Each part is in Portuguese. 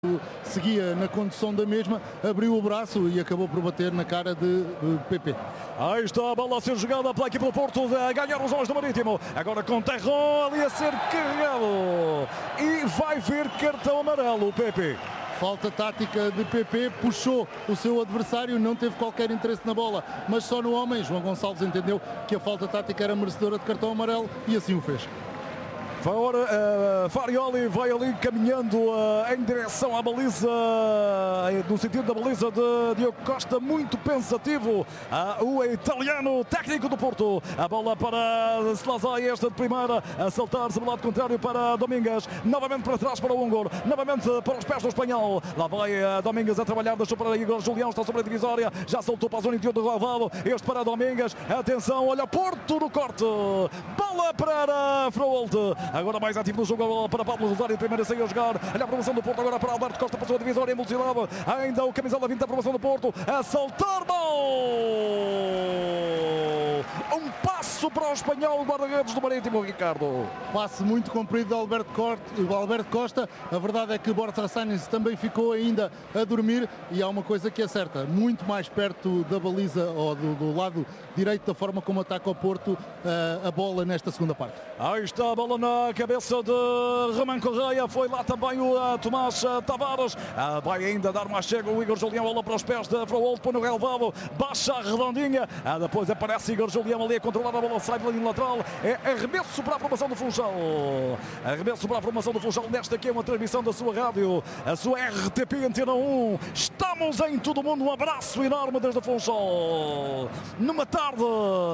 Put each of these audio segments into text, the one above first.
seguia na condução da mesma, abriu o braço e acabou por bater na cara de PP. Aí está a bola a ser jogada pela equipe do Porto, a ganhar os olhos do Marítimo. Agora com Terron ali a ser carregado. E vai ver cartão amarelo, o PP. Falta tática de PP, puxou o seu adversário, não teve qualquer interesse na bola, mas só no homem. João Gonçalves entendeu que a falta tática era merecedora de cartão amarelo e assim o fez. Farioli vai ali caminhando em direção à baliza, no sentido da baliza de Diogo Costa, muito pensativo, o italiano técnico do Porto. A bola para Slazai, esta de primeira, a saltar-se do lado contrário para Domingues, novamente para trás para o húngaro, novamente para os pés do espanhol. Lá vai Domingues a trabalhar, deixou para Igor Julião, está sobre a divisória, já soltou para a zona interior do Ravalo, este para Domingues, atenção, olha Porto no corte, bola para Froholt. Agora mais ativo no jogo para Pablo Rosário, primeiro a sair a jogar. Olha a promoção do Porto agora para Alberto Costa, passou a divisória em velocidade. Ainda o camisola 20 da promoção do Porto, a saltar mal. Um passo para o espanhol, guarda-redes do Marítimo, Ricardo. Passe muito comprido do Alberto Costa. A verdade é que Borja Sainz também ficou ainda a dormir e há uma coisa que é certa, muito mais perto da baliza ou do lado direito da forma como ataca o Porto a bola nesta segunda parte. Aí está a bola na cabeça de Román Correia, foi lá também o Tomás Tavares, vai ainda dar uma chega o Igor Julião, bola para os pés de Froholt, põe no relevado, baixa a redondinha, depois aparece Igor Julião ali a controlar a bola, sai pela linha lateral, é arremesso para a formação do Funchal, arremesso para a formação do Funchal, nesta aqui é uma transmissão da sua rádio, a sua RTP Antena 1, estamos em todo o mundo, um abraço enorme desde Funchal, numa tarde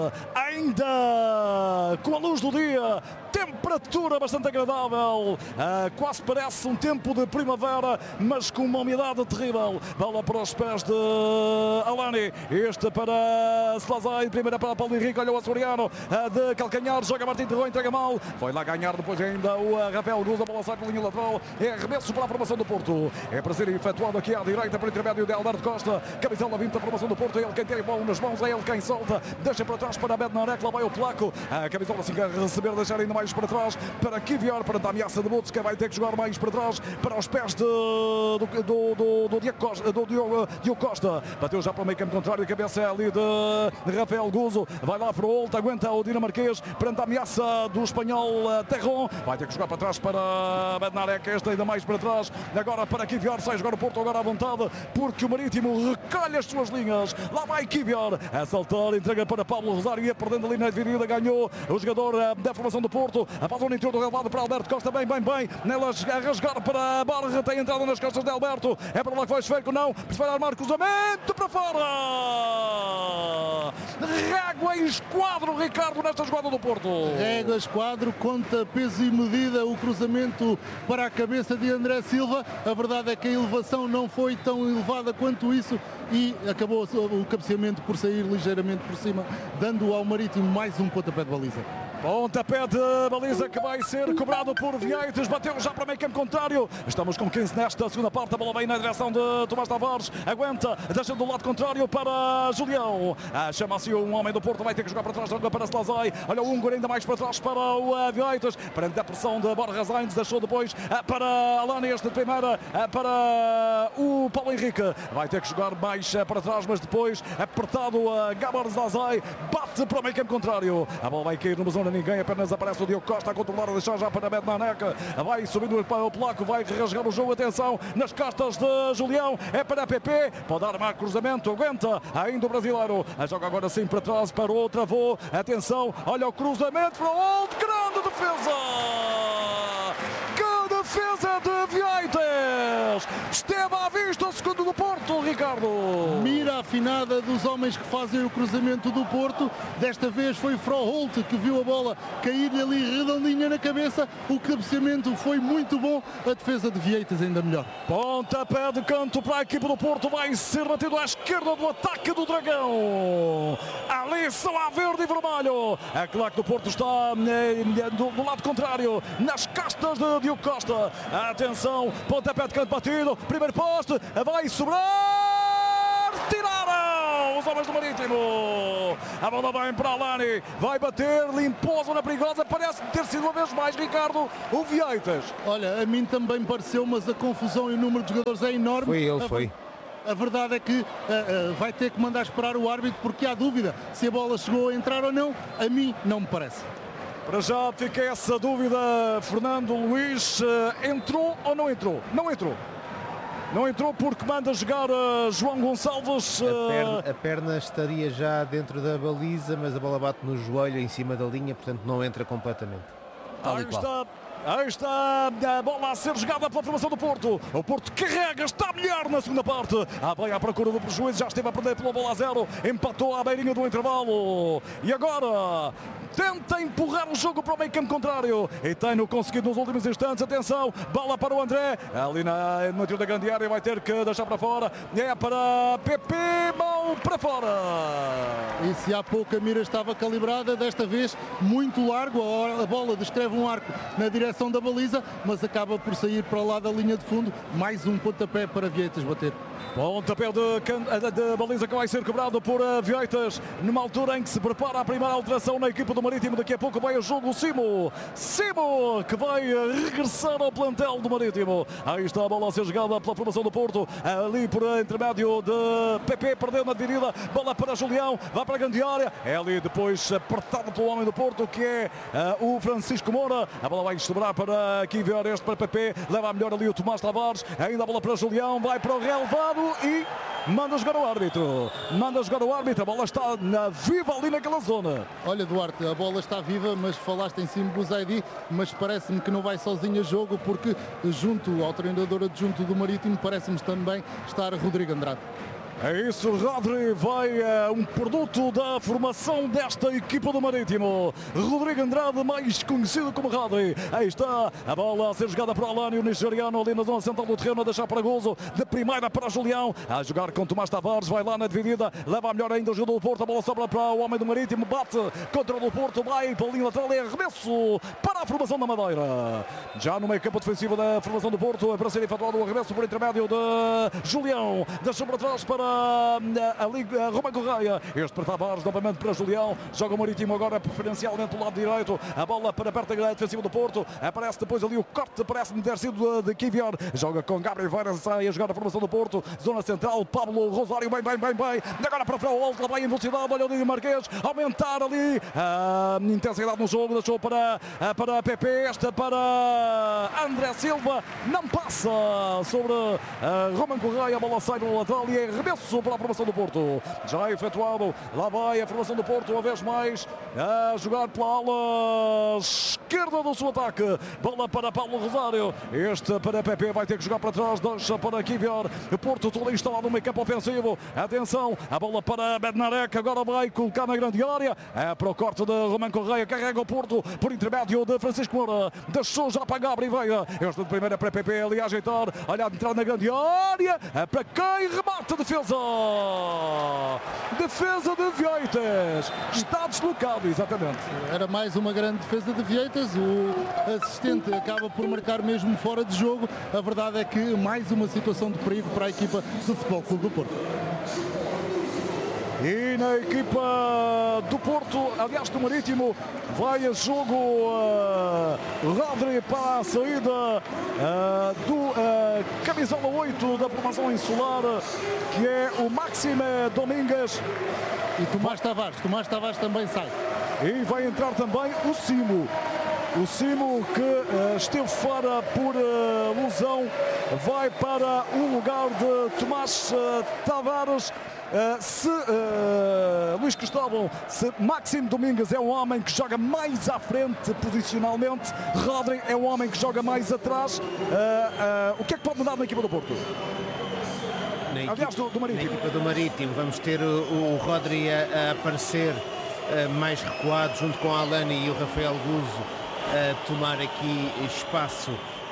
ainda com a luz do dia, temperatura bastante agradável, quase parece um tempo de primavera, mas com uma umidade terrível. Bola para os pés de Alani, este para Slazai, primeira para Paulo Henrique, olha o açoriano de calcanhar, joga Martim Terrão, entrega mal, foi lá ganhar depois ainda o Rafael Guz, a bola sai pela linha lateral, é arremesso para a formação do Porto, é para ser efetuado aqui à direita para o intermédio de Alberto Costa, camisola 20 da formação do Porto, é ele quem tem a bola nas mãos, é ele quem solta, deixa para trás para Bednarek, lá vai o Polaco, a camisola assim quer receber, deixar ainda mais para trás, para Kivior, para a ameaça de Butska, vai ter que jogar mais para trás, para os pés do Diogo Costa, bateu já para o meio campo contrário, a cabeça é ali de Rafael Guzo, vai lá Froholt, aguenta o dinamarquês, perante a ameaça do espanhol Terron, vai ter que jogar para trás para Bednarek, este ainda mais para trás, agora para Kivior, sai jogar o Porto agora à vontade, porque o Marítimo recolhe as suas linhas, lá vai Kivior, a saltar, entrega para Pablo Rosário, ia perdendo ali na dividida, ganhou o jogador da formação do Porto, a zona interior do relevado para Alberto Costa, bem, nelas a rasgar para a barra, tem entrada nas costas de Alberto, é para lá que vai esférico, não, prefere armar cruzamento para fora, régua e esquadro, Ricardo, nesta jogada do Porto. Régua, esquadro, conta peso e medida, o cruzamento para a cabeça de André Silva, a verdade é que a elevação não foi tão elevada quanto isso e acabou o cabeceamento por sair ligeiramente por cima, dando ao Marítimo mais um pontapé de baliza. Pontapé de baliza que vai ser cobrado por Vieites, bateu já para meio campo contrário, estamos com 15 nesta segunda parte, a bola vem na direção de Tomás Tavares, aguenta, deixa do lado contrário para Julião, chama-se um homem do Porto, vai ter que jogar para trás, joga para Slazai, olha o húngaro ainda mais para trás para o Vieites, perante a pressão de Borja Sainz, deixou depois para Alani, este de primeira, para o Paulo Henrique, vai ter que jogar mais para trás, mas depois apertado a Gabor Slazai, bate para o meio campo contrário, a bola vai cair numa zona ninguém, apenas aparece o Diogo Costa a controlar, a deixar já para Bednarek, vai subindo para o Polaco, vai rasgar o jogo, atenção, nas costas de Julião, é para a PP, pode armar cruzamento, aguenta, ainda o brasileiro, joga agora sim para trás, para o travou, atenção, olha o cruzamento, Froholt, grande defesa! Que defesa de Vieites! Esteve à vista o segundo do Porto, Ricardo! Mira afinada dos homens que fazem o cruzamento do Porto, desta vez foi Froholt que viu a bola cair-lhe ali redondinha na cabeça, o cabeceamento foi muito bom, a defesa de Vieites ainda melhor. Pontapé de canto para a equipe do Porto, vai ser batido à esquerda do ataque do Dragão, ali só há verde e vermelho, a claque do Porto está do lado contrário, nas costas de Diogo Costa, atenção, pontapé de canto batido, primeiro poste, vai sobrar, tiraram! homens do Marítimo. A bola vai para Alani, vai bater, limpou a zona perigosa, parece ter sido uma vez mais, Ricardo, o Vieitas. Olha, a mim também pareceu, mas a confusão e o número de jogadores é enorme. Foi ele, foi. A verdade é que vai ter que mandar esperar o árbitro, porque há dúvida se a bola chegou a entrar ou não. A mim não me parece. Para já fica essa dúvida, Fernando Luís, entrou ou não entrou? Não entrou. Não entrou porque manda jogar João Gonçalves. A perna estaria já dentro da baliza, mas a bola bate no joelho em cima da linha, portanto não entra completamente. Aí está a bola a ser jogada pela formação do Porto. O Porto carrega, está melhor na segunda parte. Vai à procura do prejuízo, já esteve a perder pela bola a 0. Empatou à beirinha do intervalo. E agora tenta empurrar o jogo para o meio campo contrário. E tem-no conseguido nos últimos instantes. Atenção, bola para o André. Ali no interior da grande área, vai ter que deixar para fora. É para PP, mão para fora. E se há pouco a mira estava calibrada, desta vez muito largo. A bola descreve um arco na direção da baliza, mas acaba por sair para lá da linha de fundo. Mais um pontapé para Vieitas bater. Pontapé de baliza que vai ser cobrado por Vieitas, numa altura em que se prepara a primeira alteração na equipa do Marítimo. Daqui a pouco vai a jogo o Simo, que vai regressar ao plantel do Marítimo. Aí está a bola a ser jogada pela formação do Porto, ali por intermédio de PP, perdeu na dividida, bola para Julião, vai para a grande área, é ali depois apertado pelo homem do Porto, que é o Francisco Moura. A bola vai sobrar para Kivior, este para PP, leva a melhor ali o Tomás Tavares, ainda a bola para Julião, vai para o relevado e manda jogar o árbitro. A bola está viva ali naquela zona. Olha, Duarte, a bola está viva, mas falaste em cima do Zaidi, mas parece-me que não vai sozinho a jogo, porque junto ao treinador adjunto do Marítimo parece-me também estar Rodrigo Andrade. É isso, Rodri vai um produto da formação desta equipa do Marítimo. Rodrigo Andrade, mais conhecido como Rodri. Aí está a bola a ser jogada para Alani, o nigeriano, ali na zona central do terreno, a deixar para Gozo, de primeira para Julião, a jogar com Tomás Tavares, vai lá na dividida, leva a melhor ainda o jogo do Porto, a bola sobra para o homem do Marítimo, bate contra o do Porto, vai para a linha lateral, é arremesso para a formação da Madeira. Já no meio campo defensivo da formação do Porto, é para ser efetuado o arremesso por intermédio de Julião, deixou para trás para ali Romain Correia, este para Tavares, novamente para Julião, joga o Marítimo agora preferencialmente pelo lado direito, a bola para perto da defensiva do Porto, aparece depois ali o corte, parece-me ter sido de Kivior, joga com Gabriel Veira, sai a jogar a formação do Porto, zona central, Pablo Rosário, bem, agora para Fraulo, lá vai em velocidade, olha o Dino Marquês, aumentar ali a intensidade no jogo, deixou para PP, esta para André Silva, não passa sobre Romain Correia, a bola sai no lateral e é arremesso para a formação do Porto. Já efetuado, lá vai a formação do Porto, uma vez mais a jogar pela ala esquerda do seu ataque. Bola para Paulo Rosário, este para PP, vai ter que jogar para trás, deixa para Kivior. O Porto todo instalado no meio campo ofensivo. Atenção, a bola para Bednarek, agora vai colocar na grande área. É para o corte de Romain Correia, carrega o Porto por intermédio de Francisco Moura. Deixou já para Gabriel Veira. Este de primeira para PP, ali a ajeitar, olha a entrar na grande área. É para quem remata a defesa. Defesa de Vieitas, está deslocado, exatamente. Era mais uma grande defesa de Vieitas, o assistente acaba por marcar mesmo fora de jogo. A verdade é que mais uma situação de perigo para a equipa do Futebol Clube do Porto. E na equipa do Porto, aliás do Marítimo, vai a jogo Rodri para a saída do camisola 8 da formação insular, que é o Máxime Domingues. E Tomás Tavares também sai. E vai entrar também o Simo. O Simo, que esteve fora por lesão, vai para o lugar de Tomás Tavares. Luís Cristóvão, se Máximo Domingues é um homem que joga mais à frente posicionalmente, Rodri é um homem que joga mais atrás, o que é que pode mudar na equipa do Porto? Aliás, do Marítimo. Na equipa do Marítimo vamos ter o Rodri a aparecer mais recuado, junto com a Alani e o Rafael Guzo, a tomar aqui espaço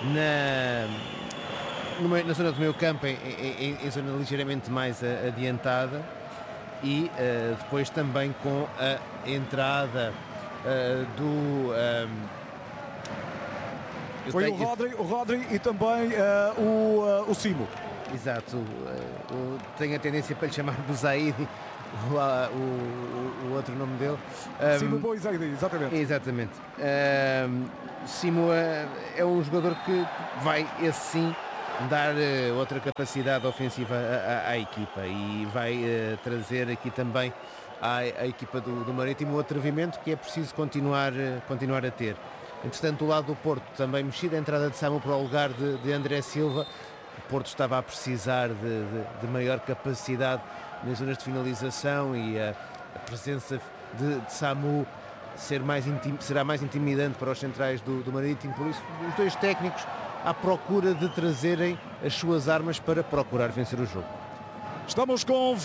na zona do meio campo, em zona ligeiramente mais adiantada, e depois também com a entrada do... Foi o Rodri e também o Simo. Exato. Tenho a tendência para lhe chamar Buzaidi, o outro nome dele. Simo Buzaidi, exatamente. Exatamente. Simo é um jogador que vai, esse sim, dar outra capacidade ofensiva à equipa e vai trazer aqui também à equipa do Marítimo o atrevimento que é preciso continuar a ter. Entretanto, do lado do Porto, também mexida a entrada de Samu para o lugar de André Silva. O Porto estava a precisar de maior capacidade nas zonas de finalização e a presença de Samu será mais intimidante para os centrais do Marítimo. Por isso, os dois técnicos à procura de trazerem as suas armas para procurar vencer o jogo. Estamos com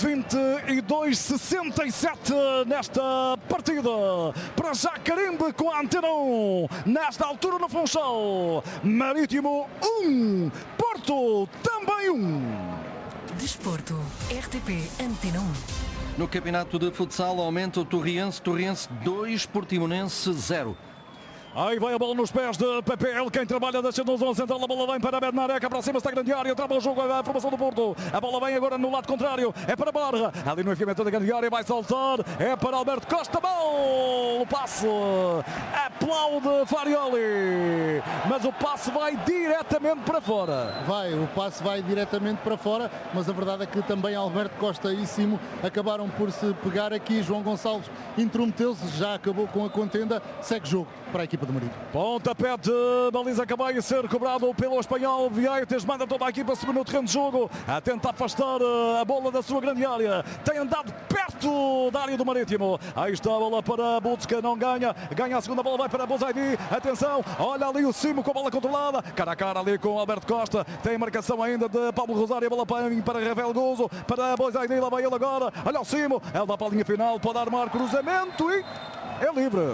22-67 nesta partida. Para já Carimbe com a Antena 1. Nesta altura no Funchal. Marítimo 1. Porto também 1. Desporto. RTP Antena 1. No campeonato de futsal aumenta o Torriense 2, Portimonense 0. Aí vai a bola nos pés de PPL, quem trabalha deixando os 11 central, a bola vem para Bednarek, aproxima-se da grande área, trava o jogo, a formação do Porto, a bola vem agora no lado contrário, é para Barra, ali no enfiamento da grande área, vai saltar, é para Alberto Costa, bom, o passe, aplaude Farioli, mas o passe vai diretamente para fora. O passe vai diretamente para fora, mas a verdade é que também Alberto Costa e Simo acabaram por se pegar aqui, João Gonçalves intrometeu-se, já acabou com a contenda, segue jogo para a equipa do Marítimo. Pontapé de baliza que vai ser cobrado pelo espanhol. Vieites manda toda a equipa subir no terreno de jogo a tentar afastar a bola da sua grande área. Tem andado perto da área do Marítimo. Aí está a bola para Butska, não ganha. Ganha a segunda bola, vai para Buzaidi. Atenção, olha ali o Simo com a bola controlada. Cara a cara ali com Alberto Costa. Tem marcação ainda de Pablo Rosário. A bola para Rafael Gozo, para Buzaidi. Lá vai ele agora. Olha o Simo. Ele dá para a linha final, pode armar cruzamento e é livre.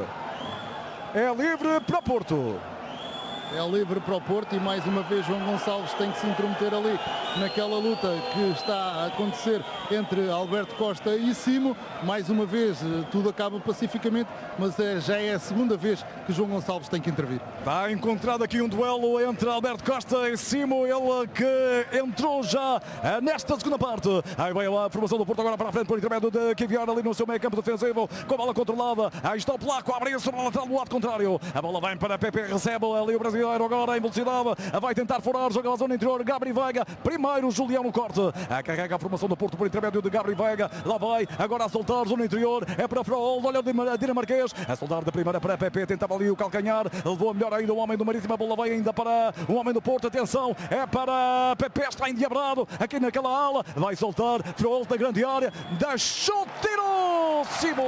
É livre para Porto. É livre para o Porto e mais uma vez João Gonçalves tem que se intrometer ali naquela luta que está a acontecer entre Alberto Costa e Simo. Mais uma vez tudo acaba pacificamente, mas já é a segunda vez que João Gonçalves tem que intervir. Está encontrado aqui um duelo entre Alberto Costa e Simo, ele que entrou já nesta segunda parte. Aí vai a formação do Porto agora para a frente por intermédio de Kivior ali no seu meio campo defensivo, com a bola controlada. Aí está o Placo, abre sobre a lateral do lado contrário. A bola vem para Pepe, recebe ali o brasileiro agora em velocidade, vai tentar furar, joga na zona interior, Gabri Veiga, primeiro Julião no corte, carrega a formação do Porto por intermédio de Gabri Veiga, lá vai, agora a soltar, zona interior, é para Frol, olha o dinamarquês, a soltar da primeira para Pepe, tentava ali o calcanhar, levou melhor ainda o homem do Marítimo, a bola vai ainda para o homem do Porto, atenção, é para Pepe, está endiabrado, aqui naquela ala, vai soltar, Frol da grande área, deixou, tirou, Simo,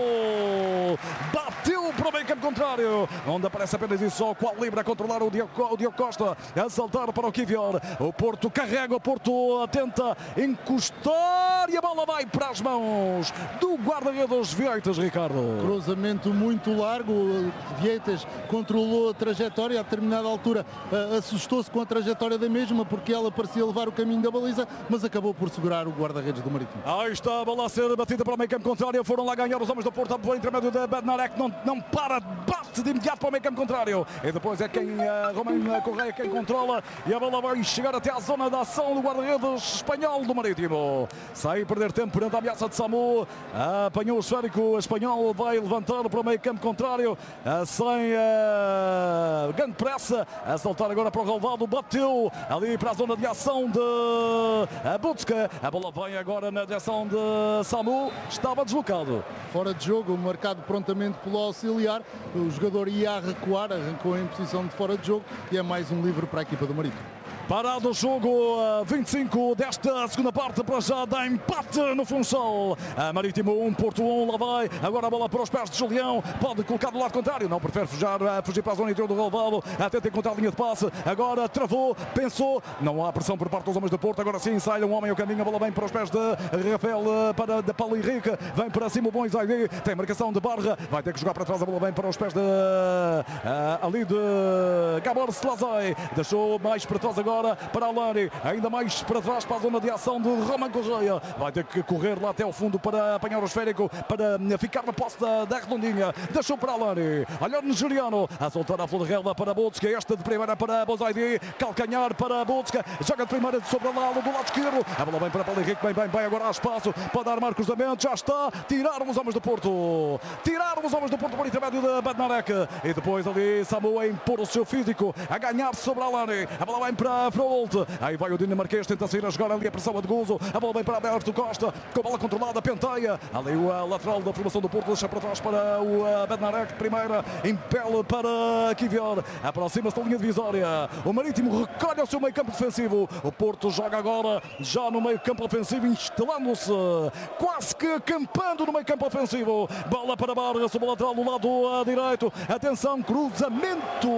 bateu para o meio campo contrário, onde aparece apenas isso, só qual livre a controlar o Diogo Costa, a saltar para o Kivior, o Porto carrega, o Porto tenta encostar e a bola vai para as mãos do guarda-redes Vieites, Ricardo. Cruzamento muito largo, Vieites controlou a trajetória, a determinada altura assustou-se com a trajetória da mesma porque ela parecia levar o caminho da baliza, mas acabou por segurar o guarda-redes do Marítimo. Aí está a bola a ser batida para o meio campo contrário, foram lá ganhar os homens do Porto por intermédio de Bednarek, não para, bate de imediato para o meio campo contrário e depois é quem Romano Correia quem controla e a bola vai chegar até à zona da ação do guarda-redes espanhol do Marítimo. Sai a perder tempo perante a ameaça de Samu, apanhou o esférico espanhol, vai levantar para o meio campo contrário, sem grande pressa, a saltar agora para o relvado, bateu ali para a zona de ação de Butska, a bola vem agora na direção de Samu, estava deslocado. Fora de jogo, marcado prontamente pelo auxiliar, o jogador ia a recuar, arrancou em posição de fora de jogo e é mais um livre para a equipa do Marítimo. Parado o jogo, 25 desta segunda parte, para já dá empate no Funchal. Marítimo 1, Porto 1, lá vai. Agora a bola para os pés de Julião, pode colocar do lado contrário, não, prefere fugir para a zona interior do relvado, tenta encontrar a linha de passe, agora travou, pensou, não há pressão por parte dos homens do Porto, agora sim sai um homem ao caminho, a bola vem para os pés de Rafael, de Paulo Henrique, vem para cima o bom Isaidi, tem marcação de Barra, vai ter que jogar para trás, a bola vem para os pés ali de Gabor Slazai, deixou mais para trás agora agora para Alani, ainda mais para trás para a zona de ação de Roman Correia. Vai ter que correr lá até ao fundo para apanhar o esférico, para ficar na posse da redondinha. Deixou para Alani, olha o nigeriano, a soltar a flor de relva para Butska, esta de primeira para Bozaidi, calcanhar para Butska, joga de primeira sobre o lado do lado esquerdo, a bola vem para Paulo Henrique, bem, agora há espaço para armar cruzamento, já está, tiraram os homens do Porto por intermédio de Bednarek, e depois ali Samu a impor o seu físico, a ganhar sobre Alani, a bola vem para Frolt, aí vai o dinamarquês, tenta sair a jogar ali a pressão de Guzo, a bola vem para Alberto Costa, com a bola controlada, penteia, ali o lateral da formação do Porto, deixa para trás para o Bednarek, primeira, impele para Kivior, aproxima-se da linha divisória, o Marítimo recolhe o seu meio campo defensivo, o Porto joga agora já no meio campo ofensivo, instalando-se, quase que acampando no meio campo ofensivo, bola para Barra, sobre o lateral do lado direito, atenção, cruzamento,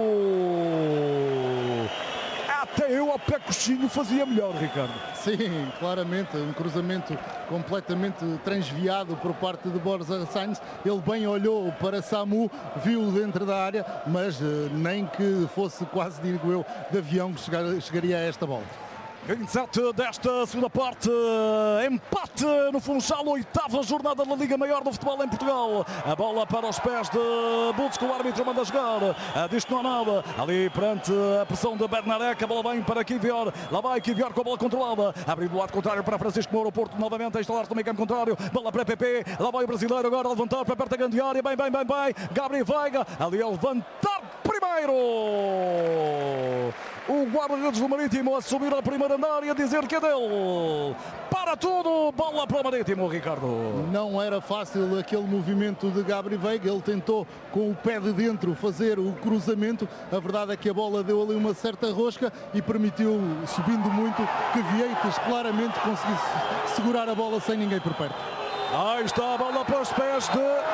até eu ao pé coxinho fazia melhor, Ricardo. Sim, claramente, um cruzamento completamente transviado por parte de Borja Sainz. Ele bem olhou para Samu, viu dentro da área, mas nem que fosse quase, digo eu, de avião que chegaria a esta bola. 27 desta segunda parte, empate no Funchal, 8ª jornada da Liga Maior do Futebol em Portugal. A bola para os pés de Butsko, o árbitro manda jogar, diz que não há nada. Ali perante a pressão de Bednarek, a bola vem para Kivior, lá vai Kivior com a bola controlada, abrindo do lado contrário para Francisco Moura, o Porto novamente a instalar-se no meio campo contrário, bola para PP, lá vai o brasileiro agora a levantar para perto da grande área, bem, Gabriel Veiga, ali a levantar primeiro. O guarda-redes do Marítimo a subir ao primeiro andar e a dizer que é dele. Para tudo, bola para o Marítimo, Ricardo. Não era fácil aquele movimento de Gabriel Veiga, ele tentou com o pé de dentro fazer o cruzamento. A verdade é que a bola deu ali uma certa rosca e permitiu, subindo muito, que Vieites claramente conseguisse segurar a bola sem ninguém por perto. Aí está a bola para os pés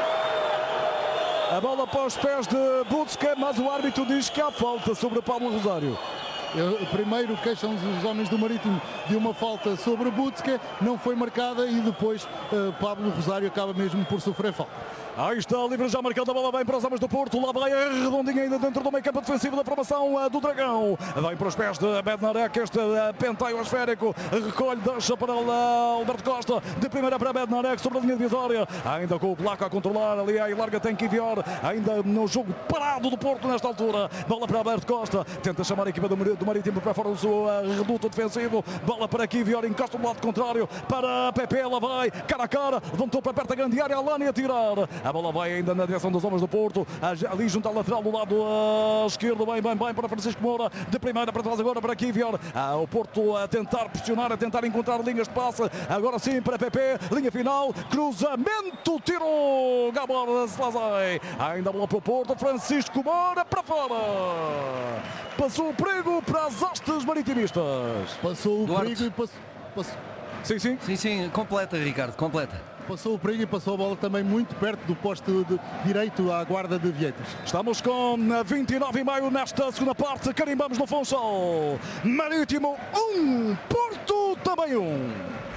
de Butska, mas o árbitro diz que há falta sobre Pablo Rosário. Primeiro queixam-se os homens do Marítimo de uma falta sobre Butska, não foi marcada e depois Pablo Rosário acaba mesmo por sofrer falta. Aí está, livre já marcando, a bola vem para os homens do Porto, lá vai a redondinha ainda dentro do meio campo defensivo da formação do Dragão, vem para os pés de Bednarek, este penteio esférico, recolhe, deixa para Alberto Costa, de primeira para Bednarek, sobre a linha divisória, ainda com o Blaco a controlar, ali aí larga tem Kivior, ainda no jogo parado do Porto nesta altura, bola para Alberto Costa, tenta chamar a equipa do Marítimo para fora do seu reduto defensivo, bola para Kivior, encosta do lado contrário, para Pepe, lá vai, cara a cara, levantou para perto da grande área, Alani a tirar. A bola vai ainda na direção dos homens do Porto, ali junto ao lateral do lado esquerdo, bem para Francisco Moura, de primeira para trás agora para Kivior, o Porto a tentar pressionar, a tentar encontrar linhas de passe, agora sim para Pepe, linha final, cruzamento, tiro, Gabor Slazai, ainda a bola para o Porto, Francisco Moura para fora, passou o perigo para as hostes maritimistas. Passou o Duarte. perigo e passou... Sim, completa, Ricardo, completa. Passou o perigo e passou a bola também muito perto do poste direito à guarda de Vieites. Estamos com 29 de maio nesta segunda parte, carimbamos no Funchal. Marítimo 1, Porto também 1.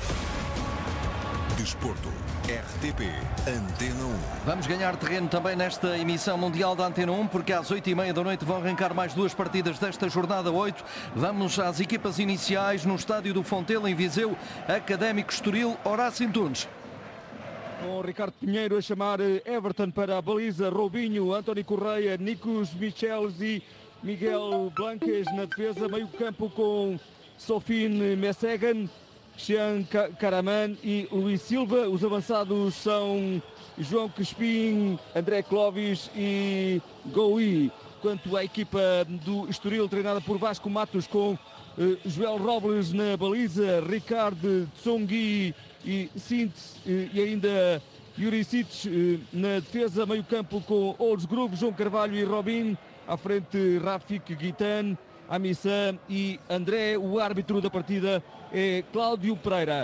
Desporto, RTP, Antena 1. Vamos ganhar terreno também nesta emissão mundial da Antena 1, porque às 8h30 da noite vão arrancar mais 2 partidas desta jornada 8. Vamos às equipas iniciais no estádio do Fontelo, em Viseu, Académico Estoril, Horácio Antunes. Com Ricardo Pinheiro a chamar Everton para a baliza, Robinho, António Correia, Nicos Micheles e Miguel Blanques na defesa, meio campo com Sofine Messegan, Xian Karaman e Luís Silva. Os avançados são João Crespim, André Clóvis e Goui. Quanto à equipa do Estoril, treinada por Vasco Matos, com Joel Robles na baliza, Ricardo Tsongi e Sintz e ainda Juricic na defesa, meio campo com Olds Groove, João Carvalho e Robin, à frente Rafik Guitan, Amissa e André. O árbitro da partida é Cláudio Pereira.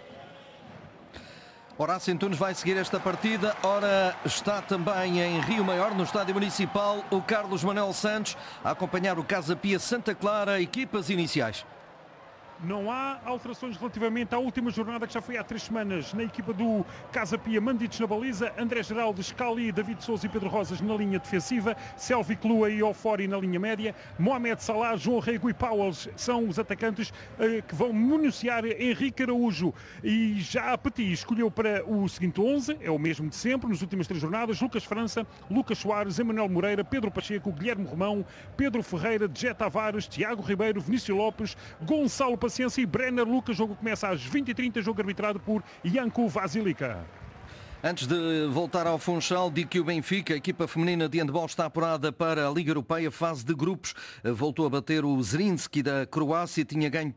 Horácio Antunes vai seguir esta partida. Ora, está também em Rio Maior, no Estádio Municipal, o Carlos Manuel Santos a acompanhar o Casa Pia Santa Clara, equipas iniciais. Não há alterações relativamente à última jornada, que já foi há 3 semanas, na equipa do Casa Pia. Mandites na baliza, André Geraldo, Scali, David Sousa e Pedro Rosas na linha defensiva, Selvi Clua e Ofori na linha média, Mohamed Salah, João Rego e Powell são os atacantes que vão municiar Henrique Araújo. E já a Petit escolheu para o seguinte 11, é o mesmo de sempre, nas últimas 3 jornadas: Lucas França, Lucas Soares, Emanuel Moreira, Pedro Pacheco, Guilherme Romão, Pedro Ferreira, Djet Tavares, Tiago Ribeiro, Vinícius Lopes, Gonçalo Paciência e Brenner Lucas. O jogo começa às 20h30, jogo arbitrado por Janko Vasilica. Antes de voltar ao Funchal, digo que o Benfica, a equipa feminina de handball, está apurada para a Liga Europeia, fase de grupos. Voltou a bater o Zrinski da Croácia, tinha ganho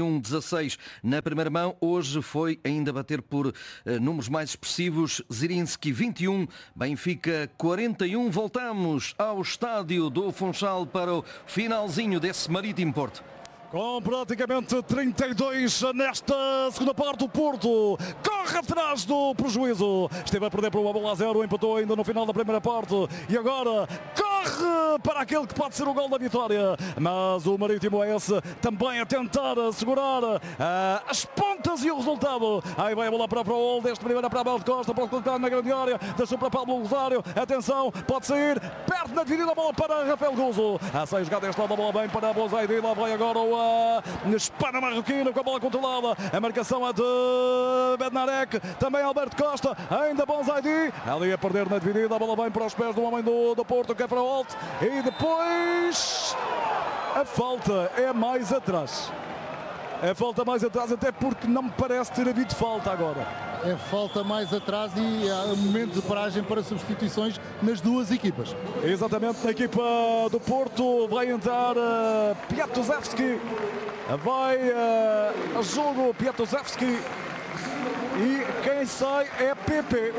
31-16 na primeira mão. Hoje foi ainda bater por números mais expressivos. Zrinski 21, Benfica 41. Voltamos ao estádio do Funchal para o finalzinho desse Marítimo Porto. Com praticamente 32 nesta segunda parte, o Porto corre atrás do prejuízo. Esteve a perder por 1-0, empatou ainda no final da primeira parte e agora corre para aquele que pode ser o gol da vitória. Mas o Marítimo é esse também a tentar segurar as pontas e o resultado. Aí vai a bola para o Old, deste primeira para a Abel de Costa, pode colocar na grande área, deixou para Pablo Rosário, atenção, pode sair, perto na dividida a bola para Rafael Guzo. A 6 jogada deste lado, a bola bem para a Bozaidi, lá vai agora o Espanha marroquino com a bola controlada, a marcação é de Bednarek, também Alberto Costa, ainda Bonzaidi, ali a perder na dividida, a bola vem para os pés do homem do Porto, que é para o Holt, e depois a falta é mais atrás. A falta mais atrás, até porque não me parece ter havido falta agora. É falta mais atrás e há um momento de paragem para substituições nas duas equipas. Exatamente, na equipa do Porto vai entrar Piatuzewski, vai a jogo Piatuzewski e quem sai é PP.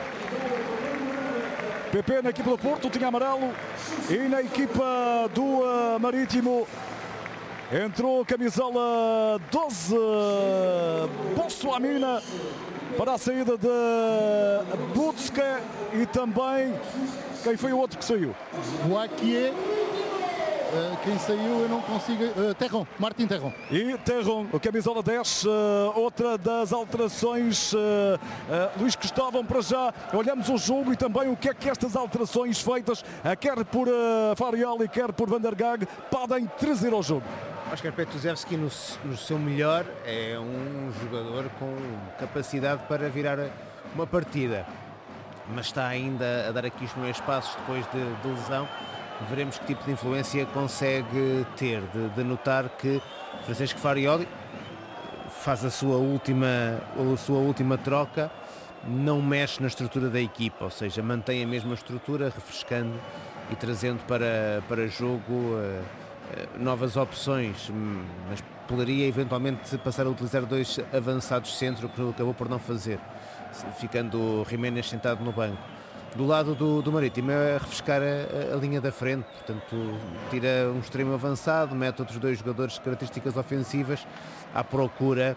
PP na equipa do Porto tinha amarelo e na equipa do Marítimo entrou camisola 12 Bossuamina para a saída de Butska e também quem foi o outro que saiu? Boaquier. Quem saiu eu não consigo... Terron, Martin Terron. E Terron, o camisola 10, outra das alterações. Luís Cristóvão, para já olhamos o jogo e também o que é que estas alterações feitas, quer por Farioli, quer por Van der Gaag, podem trazer ao jogo. Oscar Piatuzewski no seu melhor é um jogador com capacidade para virar uma partida, mas está ainda a dar aqui os primeiros passos depois de lesão. Veremos que tipo de influência consegue ter, de notar que Francesco Farioli faz a sua última troca, não mexe na estrutura da equipa, ou seja, mantém a mesma estrutura, refrescando e trazendo para jogo novas opções, mas poderia eventualmente passar a utilizar 2 avançados centro, que acabou por não fazer, ficando Jiménez sentado no banco. Do lado do Marítimo é refrescar a linha da frente, portanto tira um extremo avançado, mete outros 2 jogadores de características ofensivas à procura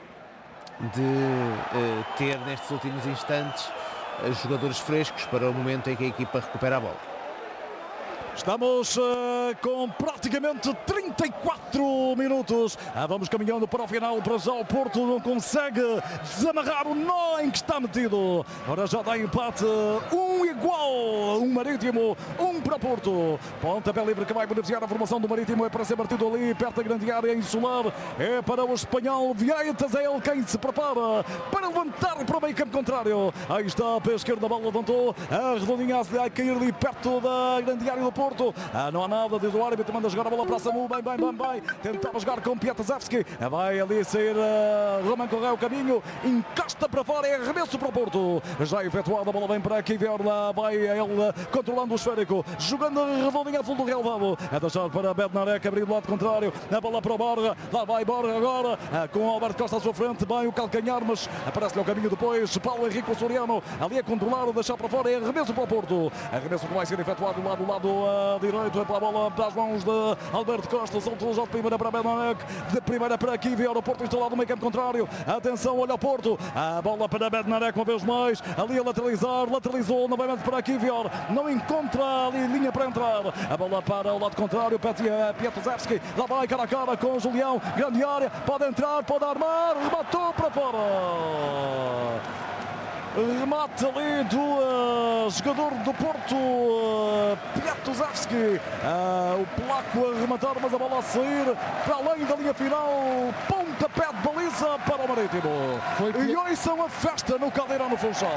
de ter nestes últimos instantes jogadores frescos para o momento em que a equipa recupera a bola. Estamos com praticamente 34 minutos. Vamos caminhando para o final. Para já o Porto não consegue desamarrar o nó em que está metido. Agora já dá empate. Igual. Marítimo, para o Porto. Pontapé livre que vai beneficiar a formação do Marítimo. É para ser partido ali perto da grande área insular. É para o espanhol Vieitas. É ele quem se prepara para levantar para o meio campo contrário. Aí está, pé esquerda, a bola levantou. A redondinha a cair ali perto da grande área do Porto. Não há nada, diz o árbitro, manda jogar a bola para a Samu, bem, tentava jogar com Piatuzewski, vai ali sair Roman Correia o caminho, encosta para fora, é arremesso para o Porto, já efetuado, a bola vem para aqui, lá vai ele controlando o esférico, jogando redondinha a fundo do relevado, a deixar para Bednarek, abrir do lado contrário, a bola para o Borja, lá vai Borja agora, com Alberto Costa à sua frente, bem o calcanhar, mas aparece-lhe o caminho depois, Paulo Henrique Soriano, ali a controlar, deixar para fora, é arremesso para o Porto, arremesso que vai ser efetuado do lado direito, é para a bola para as mãos de Alberto Costa, soltou já de primeira para Bednarek, de primeira para Kivior, o Porto instalado no meio campo contrário, atenção, olha o Porto, a bola para Bednarek uma vez mais, ali a lateralizar, lateralizou novamente para Kivior, não encontra ali linha para entrar, a bola para o lado contrário, Pietuzewski, lá vai cara a cara com o Julião, grande área, pode entrar, pode armar, rematou para fora. Remate ali do jogador do Porto, Pietuzewski, o polaco a rematar, mas a bola a sair para além da linha final, pontapé de baliza para o Marítimo. E hoje são a festa no Caldeirão no Funchal.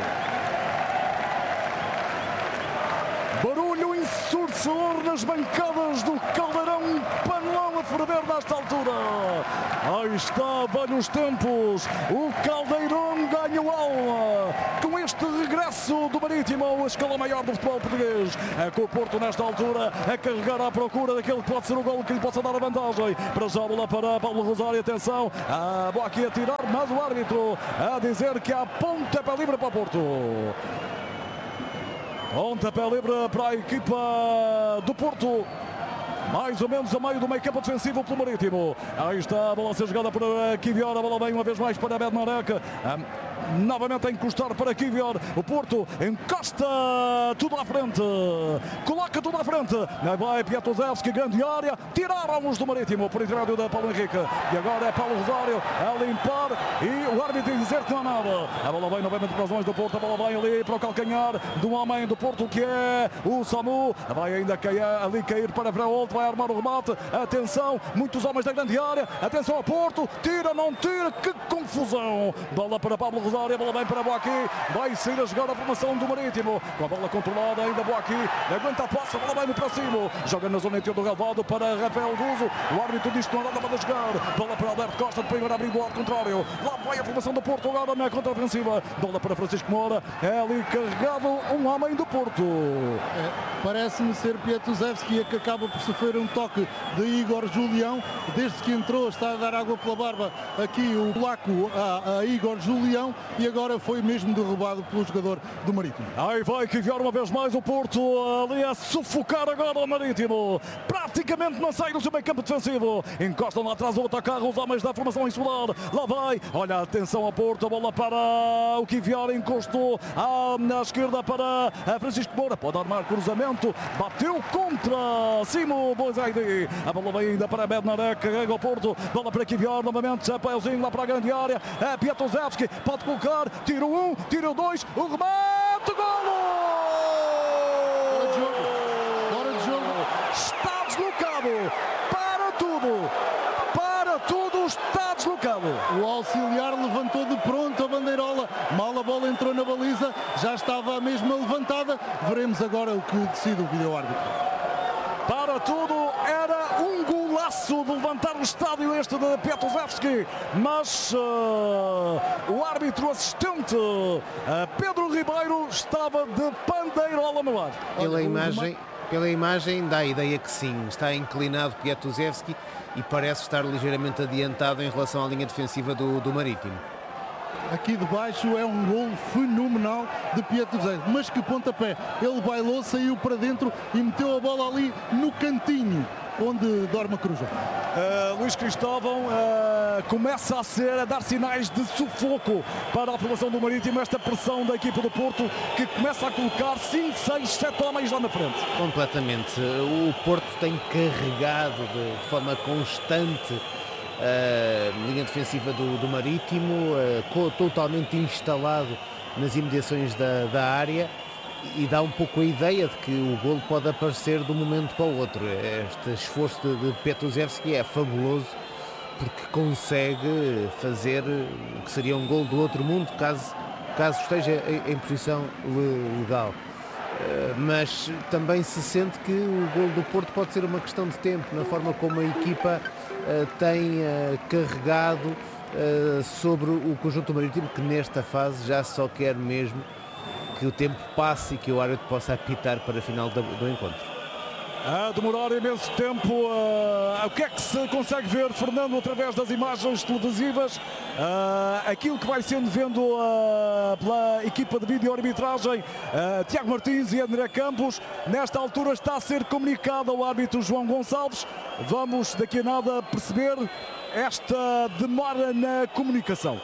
Barulho ensurdecedor nas bancadas do Caldeirão, panelão a ferver nesta altura. Aí está, velhos tempos, o Caldeirão ganhou alma com este regresso do Marítimo à escala maior do futebol português. É com o Porto nesta altura a carregar à procura daquele que pode ser o gol que lhe possa dar a vantagem. Para já a bola para Paulo Rosário, atenção, a bola aqui a tirar, mas o árbitro a dizer que há pontapé livre para o Porto. Pontapé livre para a equipa do Porto. Mais ou menos a meio do meio campo defensivo pelo Marítimo. Aí está a bola a ser jogada para Kivior. A bola vem uma vez mais para Bednarek. Novamente a encostar para Kivior. O Porto encosta tudo à frente. Coloca tudo à frente. Aí vai Pietuzewski, grande área. Tiraram-nos do Marítimo por intermédio da Paulo Henrique. E agora é Paulo Rosário a limpar. E o árbitro dizer que não há nada. A bola vem novamente para as mãos do Porto. A bola vai ali para o calcanhar do homem do Porto, que é o Samu. Vai ainda ali cair para Vreolt. Vai armar o remate. Atenção, muitos homens da grande área. Atenção ao Porto. Tira, não tira. Que confusão. Bola para Pablo Rosário. A bola vem para Boaqui. Vai sair a jogar a formação do Marítimo. Com a bola controlada ainda Boaqui. Aguenta a posse. A bola vai no para cima. Joga na zona interior do relvado para Rafael Guzo. O árbitro diz que não há nada para jogar. Bola para Alberto Costa. De primeira abrindo do lado contrário. Lá vai a formação do Porto agora na contra-ofensiva. Bola para Francisco Moura. É ali carregado um homem do Porto. Parece-me ser Pietuzewski que acaba por sofrer um toque de Igor Julião. Desde que entrou está a dar água pela barba aqui o polaco a Igor Julião e agora foi mesmo derrubado pelo jogador do Marítimo. Aí vai que vier uma vez mais o Porto ali a sufocar agora o Marítimo. Praticamente na saída do seu meio campo defensivo. Encostam lá atrás o atacar os homens da formação insular. Lá vai. Olha, atenção ao Porto. A bola para o Kivior. Encostou na esquerda para Francisco Moura. Pode armar cruzamento. Bateu contra Simo Boisaidi. A bola vem ainda para Bednarek. Carrega o Porto. Bola para Kivior. Novamente. Chapeuzinho lá para a grande área. Pietuzewski. Pode colocar. Tira o 1. Tira o 2. O remate. Golo! Fora de jogo. Está deslocado. Para tudo. Para tudo está deslocado. O auxiliar levantou de pronto a bandeirola. Mal a bola entrou na baliza. Já estava a mesma levantada. Veremos agora o que decide o vídeo-árbitro. Para tudo, era um golaço de levantar o estádio este de Pietuzewski, mas o árbitro assistente Pedro Ribeiro estava de bandeirola no ar. Pela imagem dá a ideia que sim, está inclinado Pietuzewski e parece estar ligeiramente adiantado em relação à linha defensiva do Marítimo. Aqui de baixo é um golo fenomenal de Pietuzewski, mas que pontapé, ele bailou, saiu para dentro e meteu a bola ali no cantinho onde dorme a coruja. Luís Cristóvão começa a dar sinais de sufoco para a formação do Marítimo, esta pressão da equipa do Porto que começa a colocar 5, 6, 7 homens lá na frente. Completamente. O Porto tem carregado de forma constante a linha defensiva do Marítimo, totalmente instalado nas imediações da área, e dá um pouco a ideia de que o golo pode aparecer de um momento para o outro. Este esforço de Pietuzewski é fabuloso porque consegue fazer o que seria um golo do outro mundo caso esteja em posição legal. Mas também se sente que o golo do Porto pode ser uma questão de tempo, na forma como a equipa tem carregado sobre o conjunto marítimo, que nesta fase já só quer mesmo que o tempo passe e que o árbitro possa apitar para a final do encontro. a demorar imenso tempo. O que é que se consegue ver, Fernando, através das imagens televisivas? Aquilo que vai sendo vendo pela equipa de vídeo-arbitragem, Tiago Martins e André Campos. Nesta altura está a ser comunicado ao árbitro João Gonçalves. Vamos daqui a nada perceber esta demora na comunicação.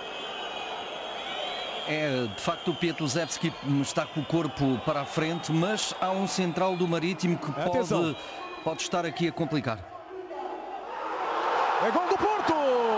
É, de facto, o Pietuzewski está com o corpo para a frente, mas há um central do Marítimo que pode estar aqui a complicar. É gol do Porto!